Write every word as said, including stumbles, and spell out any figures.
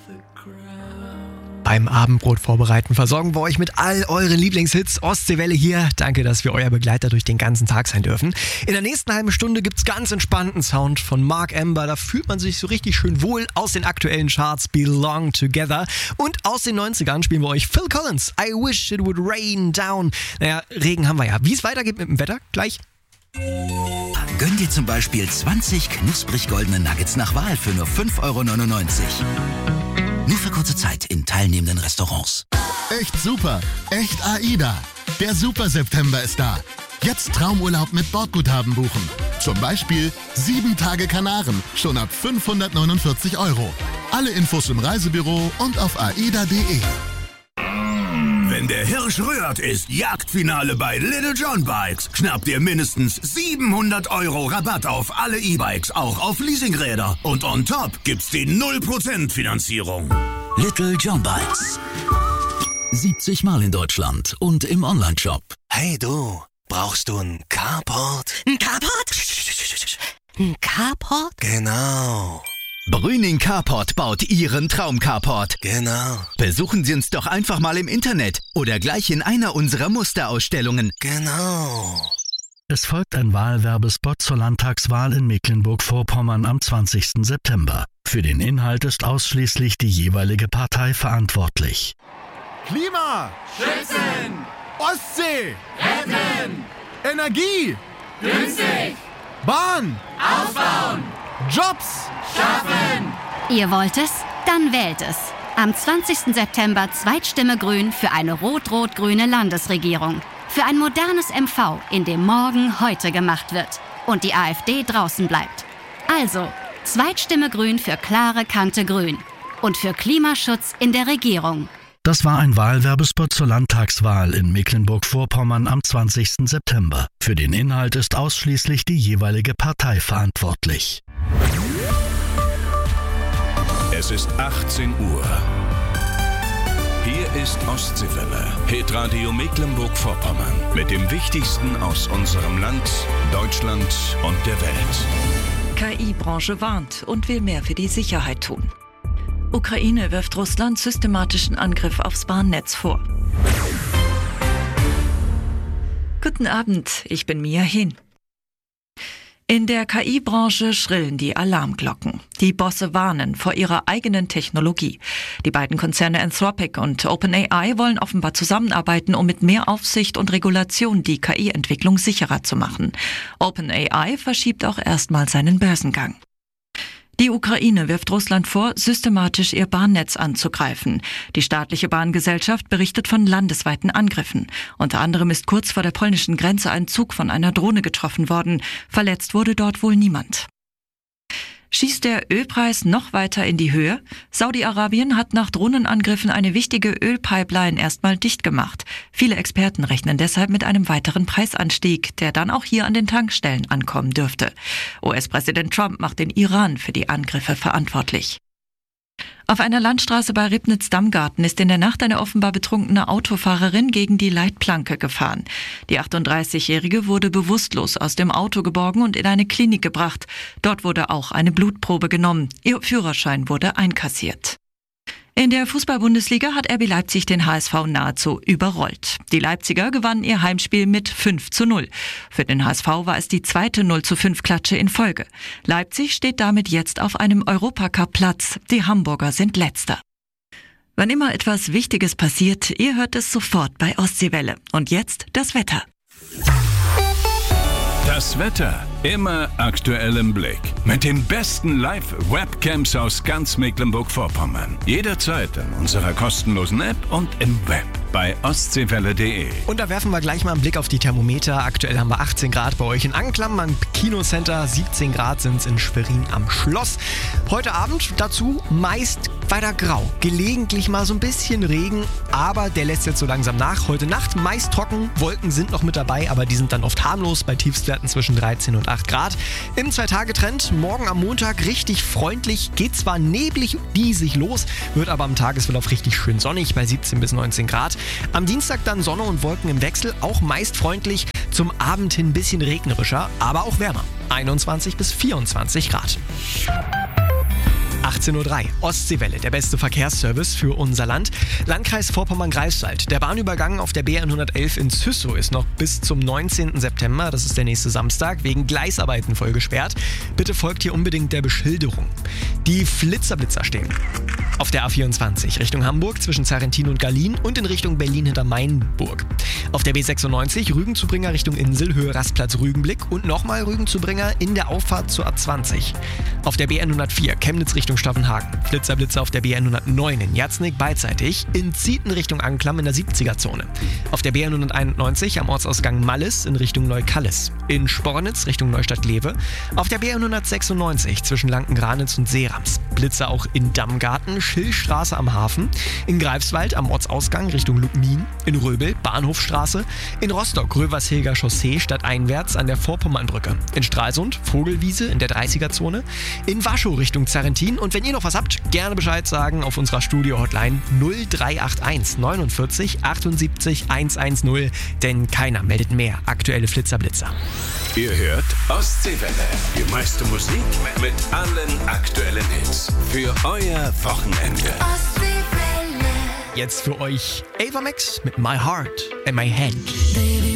Beim Abendbrot vorbereiten versorgen wir euch mit all euren Lieblingshits. Ostseewelle hier. Danke, dass wir euer Begleiter durch den ganzen Tag sein dürfen. In der nächsten halben Stunde gibt's ganz entspannten Sound von Mark Amber. Da fühlt man sich so richtig schön wohl. Aus den aktuellen Charts Belong Together. Und aus den neunzigern spielen wir euch Phil Collins. I wish it would rain down. Naja, Regen haben wir ja. Wie es weitergeht mit dem Wetter, gleich. Gönn dir zum Beispiel zwanzig knusprig goldene Nuggets nach Wahl für nur fünf Euro neunundneunzig. Nur für kurze Zeit in teilnehmenden Restaurants. Echt super, echt AIDA. Der Super September ist da. Jetzt Traumurlaub mit Bordguthaben buchen. Zum Beispiel sieben Tage Kanaren, schon ab fünfhundertneunundvierzig Euro. Alle Infos im Reisebüro und auf aida punkt de. Wenn der Hirsch rührt, ist Jagdfinale bei Little John Bikes. Schnappt ihr mindestens siebenhundert Euro Rabatt auf alle E-Bikes, auch auf Leasingräder. Und on top gibt's die null Prozent Finanzierung. Little John Bikes. siebzig Mal in Deutschland und im Onlineshop. Hey du, brauchst du einen Carport? Ein Carport? Ein Carport? Genau. Brüning Carport baut Ihren Traum-Carport. Genau. Besuchen Sie uns doch einfach mal im Internet oder gleich in einer unserer Musterausstellungen. Genau. Es folgt ein Wahlwerbespot zur Landtagswahl in Mecklenburg-Vorpommern am zwanzigsten September. Für den Inhalt ist ausschließlich die jeweilige Partei verantwortlich. Klima! Schützen! Ostsee! Retten! Energie! Günstig! Bahn! Ausbauen! Jobs! Schaffen! Ihr wollt es? Dann wählt es. Am zwanzigsten September Zweitstimme Grün für eine rot-rot-grüne Landesregierung. Für ein modernes M V, in dem morgen heute gemacht wird. Und die AfD draußen bleibt. Also, Zweitstimme Grün für klare Kante Grün. Und für Klimaschutz in der Regierung. Das war ein Wahlwerbespot zur Landtagswahl in Mecklenburg-Vorpommern am zwanzigsten September. Für den Inhalt ist ausschließlich die jeweilige Partei verantwortlich. Es ist achtzehn Uhr. Hier ist Ostseewelle, Hitradio Mecklenburg-Vorpommern. Mit dem Wichtigsten aus unserem Land, Deutschland und der Welt. K I-Branche warnt und will mehr für die Sicherheit tun. Ukraine wirft Russland systematischen Angriff aufs Bahnnetz vor. Guten Abend, ich bin Mia Hin. In der K I-Branche schrillen die Alarmglocken. Die Bosse warnen vor ihrer eigenen Technologie. Die beiden Konzerne Anthropic und OpenAI wollen offenbar zusammenarbeiten, um mit mehr Aufsicht und Regulation die K I-Entwicklung sicherer zu machen. OpenAI verschiebt auch erstmal seinen Börsengang. Die Ukraine wirft Russland vor, systematisch ihr Bahnnetz anzugreifen. Die staatliche Bahngesellschaft berichtet von landesweiten Angriffen. Unter anderem ist kurz vor der polnischen Grenze ein Zug von einer Drohne getroffen worden. Verletzt wurde dort wohl niemand. Schießt der Ölpreis noch weiter in die Höhe? Saudi-Arabien hat nach Drohnenangriffen eine wichtige Ölpipeline erstmal dicht gemacht. Viele Experten rechnen deshalb mit einem weiteren Preisanstieg, der dann auch hier an den Tankstellen ankommen dürfte. U S-Präsident Trump macht den Iran für die Angriffe verantwortlich. Auf einer Landstraße bei Ribnitz-Damgarten ist in der Nacht eine offenbar betrunkene Autofahrerin gegen die Leitplanke gefahren. Die achtunddreißigjährige wurde bewusstlos aus dem Auto geborgen und in eine Klinik gebracht. Dort wurde auch eine Blutprobe genommen. Ihr Führerschein wurde einkassiert. In der Fußball-Bundesliga hat R B Leipzig den H S V nahezu überrollt. Die Leipziger gewannen ihr Heimspiel mit fünf zu null. Für den H S V war es die zweite null zu fünf Klatsche in Folge. Leipzig steht damit jetzt auf einem Europacup-Platz. Die Hamburger sind Letzter. Wann immer etwas Wichtiges passiert, ihr hört es sofort bei Ostseewelle. Und jetzt das Wetter. Das Wetter immer aktuell im Blick. Mit den besten Live-Webcams aus ganz Mecklenburg-Vorpommern. Jederzeit in unserer kostenlosen App und im Web bei ostseewelle punkt de. Und da werfen wir gleich mal einen Blick auf die Thermometer. Aktuell haben wir achtzehn Grad bei euch in Anklam am Kinocenter. siebzehn Grad sind es in Schwerin am Schloss. Heute Abend dazu meist weiter grau. Gelegentlich mal so ein bisschen Regen, aber der lässt jetzt so langsam nach. Heute Nacht meist trocken. Wolken sind noch mit dabei, aber die sind dann oft harmlos bei Tiefstwerten zwischen dreizehn und acht Grad. Im Zwei-Tage-Trend, morgen am Montag richtig freundlich. Geht zwar neblig diesig los, wird aber am Tagesverlauf richtig schön sonnig bei siebzehn bis neunzehn Grad. Am Dienstag dann Sonne und Wolken im Wechsel, auch meist freundlich. Zum Abend hin ein bisschen regnerischer, aber auch wärmer. einundzwanzig bis vierundzwanzig Grad. achtzehn Uhr drei, Ostseewelle, der beste Verkehrsservice für unser Land. Landkreis Vorpommern-Greifswald. Der Bahnübergang auf der B hundertelf in Züssow ist noch bis zum neunzehnten September, das ist der nächste Samstag, wegen Gleisarbeiten voll gesperrt. Bitte folgt hier unbedingt der Beschilderung. Die Flitzerblitzer stehen auf der A vierundzwanzig Richtung Hamburg zwischen Zarrentin und Gallien und in Richtung Berlin hinter Mainburg. Auf der B sechsundneunzig Rügen-Zubringer Richtung Insel, Höhe Rastplatz Rügenblick und nochmal Rügen-Zubringer in der Auffahrt zur A zwanzig. Auf der B hundertvier Chemnitz Richtung Staffenhagen. Flitzerblitzer auf der B hundertneun in Jatznig beidseitig. In Zieten Richtung Anklam in der siebziger-Zone. Auf der B hunderteinundneunzig am Ortsausgang Malles in Richtung Neukallis. In Spornitz Richtung Neustadt-Lewe. Auf der B hundertsechsundneunzig zwischen Lanken-Granitz und Seerams. Blitzer auch in Dammgarten, Schillstraße am Hafen. In Greifswald am Ortsausgang Richtung Lubmin. In Röbel Bahnhofstraße. In Rostock Rövershilger Chaussee stadteinwärts an der Vorpommernbrücke. In Stralsund Vogelwiese in der dreißiger-Zone. In Waschow Richtung Zarrentin. Und wenn ihr noch was habt, gerne Bescheid sagen auf unserer Studio-Hotline null drei acht eins neunundvierzig achtundsiebzig hundertzehn, denn keiner meldet mehr aktuelle Flitzerblitzer. Ihr hört Ostseewelle, die meiste Musik mit allen aktuellen Hits für euer Wochenende. Jetzt für euch Ava Max mit My Heart and My Head.